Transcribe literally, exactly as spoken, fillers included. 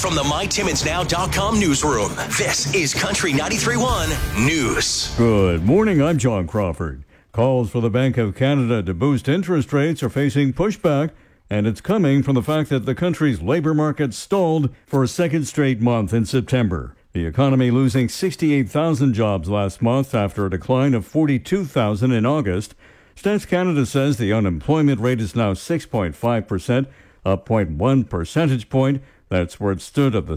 from the My Timmins Now dot com newsroom, this is Country ninety-three point one News. Good morning, I'm John Crawford. Calls for the Bank of Canada to boost interest rates are facing pushback, and it's coming from the fact that the country's labor market stalled for a second straight month in September. The economy losing sixty-eight thousand jobs last month after a decline of forty-two thousand in August. Stats Canada says the unemployment rate is now six point five percent, up zero point one percentage point. That's where it stood at the